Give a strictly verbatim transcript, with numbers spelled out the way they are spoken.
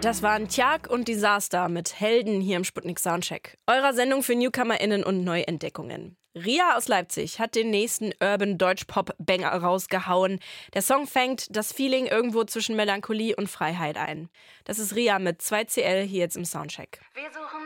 Das waren Tjag und Disaster mit Helden hier im Sputnik Soundcheck. Eurer Sendung für NewcomerInnen und Neuentdeckungen. Ria aus Leipzig hat den nächsten Urban-Deutsch-Pop-Banger rausgehauen. Der Song fängt das Feeling irgendwo zwischen Melancholie und Freiheit ein. Das ist Ria mit zwei C L hier jetzt im Soundcheck. Wir suchen